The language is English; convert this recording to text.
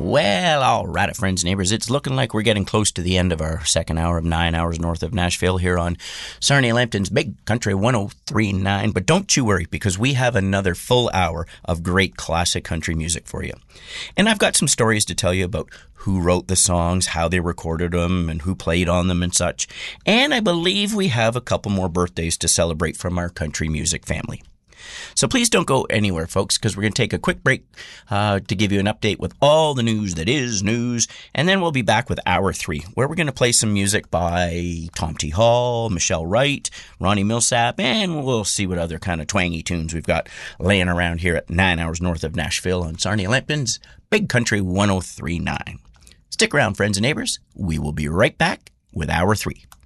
Well, all right, friends and neighbors, it's looking like we're getting close to the end of our second hour of 9 hours north of Nashville here on Sarnia Lambton's Big Country 103.9. But don't you worry, because we have another full hour of great classic country music for you. And I've got some stories to tell you about who wrote the songs, how they recorded them, and who played on them and such. And I believe we have a couple more birthdays to celebrate from our country music family. So please don't go anywhere, folks, because we're going to take a quick break to give you an update with all the news that is news. And then we'll be back with Hour 3, where we're going to play some music by Tom T. Hall, Michelle Wright, Ronnie Millsap, and we'll see what other kind of twangy tunes we've got laying around here at 9 hours north of Nashville on Sarnia Lambton's Big Country 103.9. Stick around, friends and neighbors. We will be right back with Hour 3.